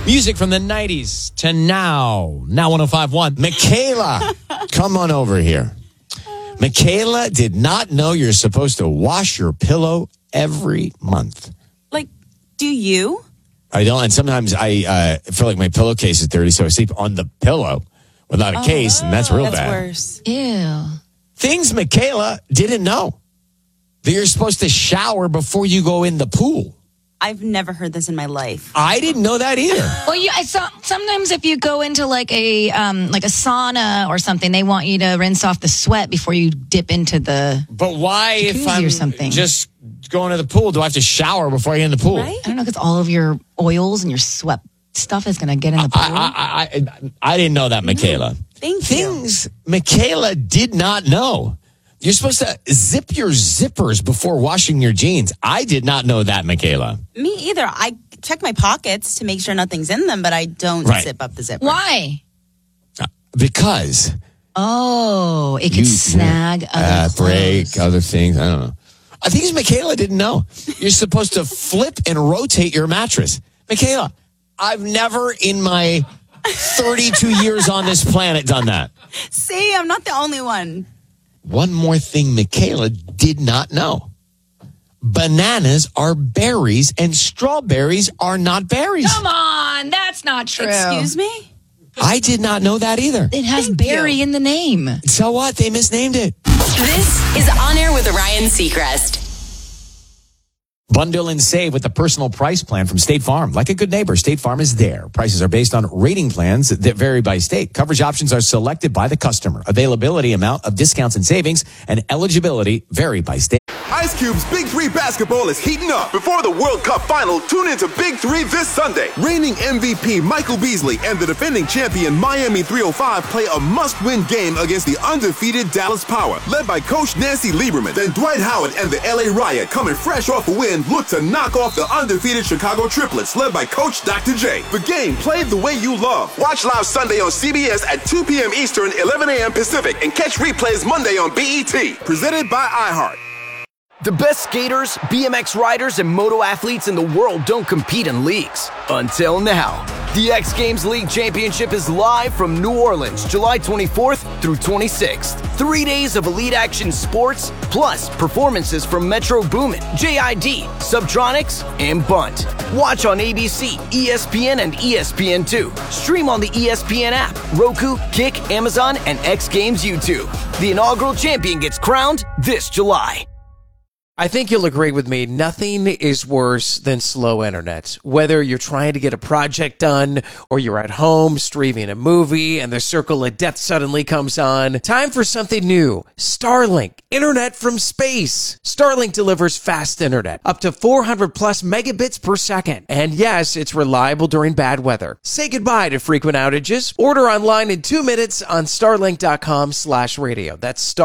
Music from the 90s to now. Now 105.1. Michaela, come on over here. Michaela did not know you're supposed to wash your pillow every month. Like, do you? I don't, and sometimes I feel like my pillowcase is dirty, so I sleep on the pillow without a case, and that's real bad. That's worse. Ew. Things Michaela didn't know. That you're supposed to shower before you go in the pool. I've never heard this in my life. I didn't know that either. Well, sometimes if you go into like a sauna or something, they want you to rinse off the sweat before you dip into the But why, if I'm or something. just going to the pool, do I have to shower before I get in the pool? Right? I don't know, because all of your oils and your sweat stuff is going to get in the pool. I didn't know that, Michaela. Thank you. Things Michaela did not know. You're supposed to zip your zippers before washing your jeans. I did not know that, Michaela. Me either. I check my pockets to make sure nothing's in them, but I don't zip up the zipper. Why? Because it could snag other break, clothes. other things. I don't know. I think Michaela didn't know. You're supposed to flip and rotate your mattress. Michaela, I've never in my 32 years on this planet done that. See, I'm not the only one. One more thing Michaela did not know. Bananas are berries and strawberries are not berries. Come on, that's not true. Excuse me? I did not know that either. It has berry in the name. So what? They misnamed it. This is On Air with Ryan Seacrest. Bundle and save with the personal price plan from State Farm. Like a good neighbor, State Farm is there. Prices are based on rating plans that vary by state. Coverage options are selected by the customer. Availability, amount of discounts and savings, and eligibility vary by state. Ice Cube's Big 3 basketball is heating up. Before the World Cup final, tune into Big 3 this Sunday. Reigning MVP Michael Beasley and the defending champion Miami 305 play a must-win game against the undefeated Dallas Power, led by Coach Nancy Lieberman. Then Dwight Howard and the LA Riot, coming fresh off a win, look to knock off the undefeated Chicago Triplets, led by Coach Dr. J. The game played the way you love. Watch live Sunday on CBS at 2 p.m. Eastern, 11 a.m. Pacific, and catch replays Monday on BET. Presented by iHeart. The best skaters, BMX riders, and moto athletes in the world don't compete in leagues. Until now. The X Games League Championship is live from New Orleans, July 24th through 26th. 3 days of elite action sports, plus performances from Metro Boomin, JID, Subtronics, and Bunt. Watch on ABC, ESPN, and ESPN2. Stream on the ESPN app, Roku, Kick, Amazon, and X Games YouTube. The inaugural champion gets crowned this July. I think you'll agree with me, nothing is worse than slow internet. Whether you're trying to get a project done or you're at home streaming a movie and the circle of death suddenly comes on, time for something new. Starlink, internet from space. Starlink delivers fast internet, up to 400 plus megabits per second. And yes, it's reliable during bad weather. Say goodbye to frequent outages. Order online in 2 minutes on starlink.com/radio. That's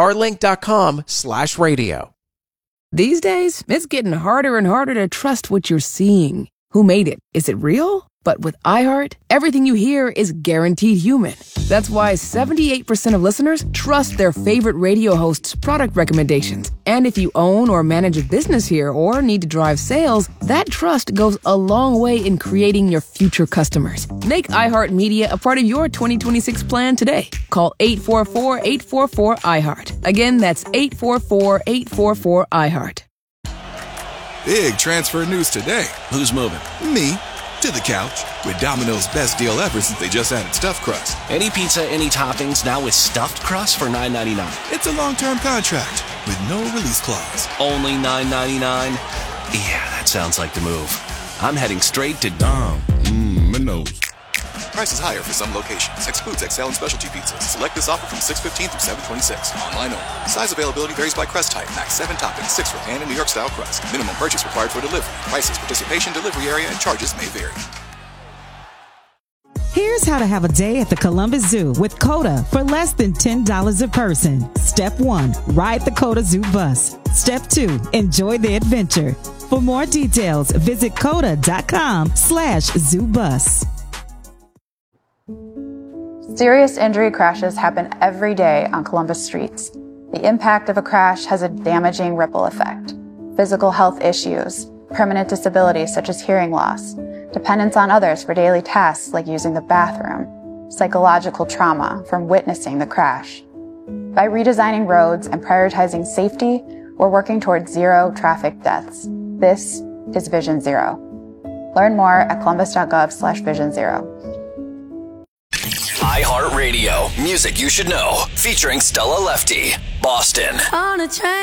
starlink.com/radio. These days, it's getting harder and harder to trust what you're seeing. Who made it? Is it real? But with iHeart, everything you hear is guaranteed human. That's why 78% of listeners trust their favorite radio host's product recommendations. And if you own or manage a business here or need to drive sales, that trust goes a long way in creating your future customers. Make iHeart Media a part of your 2026 plan today. Call 844-844-iHeart. Again, that's 844-844-iHeart. Big transfer news today. Who's moving? Me. To the couch with Domino's best deal ever since they just added stuffed crust. Any pizza, any toppings, now with stuffed crust for $9.99. It's a long-term contract with no release clause. Only $9.99? Yeah, that sounds like the move. I'm heading straight to Domino's. Price is higher for some locations. Excludes XL and specialty pizzas. Select this offer from 6/15 through 7/26. Online only. Size availability varies by crust type. Max 7 toppings, 6 for pan and New York style crust. Minimum purchase required for delivery. Prices, participation, delivery area, and charges may vary. Here's how to have a day at the Columbus Zoo with COTA for less than $10 a person. Step 1, ride the COTA Zoo bus. Step 2, enjoy the adventure. For more details, visit COTA.com/ZooBus. Serious injury crashes happen every day on Columbus streets. The impact of a crash has a damaging ripple effect. Physical health issues, permanent disabilities such as hearing loss, dependence on others for daily tasks like using the bathroom, psychological trauma from witnessing the crash. By redesigning roads and prioritizing safety, we're working towards zero traffic deaths. This is Vision Zero. Learn more at columbus.gov/Vision Zero. iHeartRadio. Music you should know. Featuring Stella Lefty. Boston. On a train.